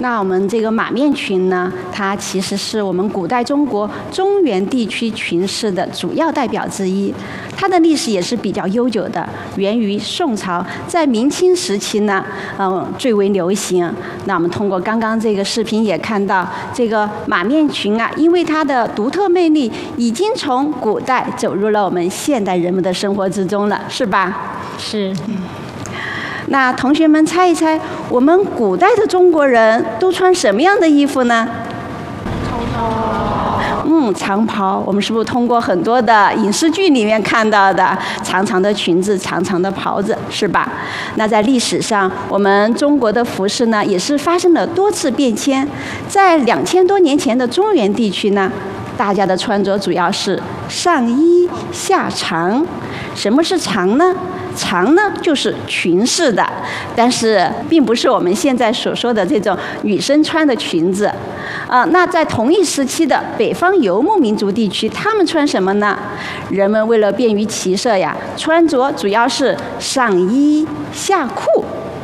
那我们这个马面裙呢，它其实是我们古代中国中原地区裙饰的主要代表之一。它的历史也是比较悠久的，源于宋朝，在明清时期呢，最为流行。那我们通过刚刚这个视频也看到，这个马面裙啊，因为它的独特魅力，已经从古代走入了我们现代人们的生活之中了，是吧？ 是。 那同学们猜一猜，我们古代的中国人都穿什么样的衣服呢？长袍。我们是不是通过很多的影视剧里面看到的长长的裙子、长长的袍子，是吧？那在历史上，我们中国的服饰呢，也是发生了多次变迁。在2000多年前的中原地区呢，大家的穿着主要是上衣下长。什么是长呢？长呢就是裙式的，但是并不是我们现在所说的这种女生穿的裙子。那在同一时期的北方游牧民族地区，他们穿什么呢？人们为了便于骑射呀，穿着主要是上衣下裤。